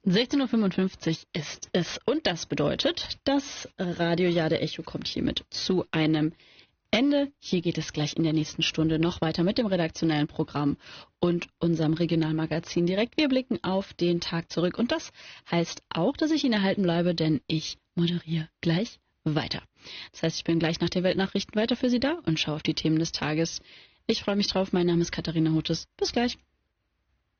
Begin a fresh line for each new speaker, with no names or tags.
16:55 Uhr ist es und das bedeutet, das Radiojahr der Echo kommt hiermit zu einem Ende. Hier geht es gleich in der nächsten Stunde noch weiter mit dem redaktionellen Programm und unserem Regionalmagazin direkt. Wir blicken auf den Tag zurück und das heißt auch, dass ich Ihnen erhalten bleibe, denn ich moderiere gleich weiter. Das heißt, ich bin gleich nach den Weltnachrichten weiter für Sie da und schaue auf die Themen des Tages. Ich freue mich drauf. Mein Name ist Katharina Hutes. Bis gleich.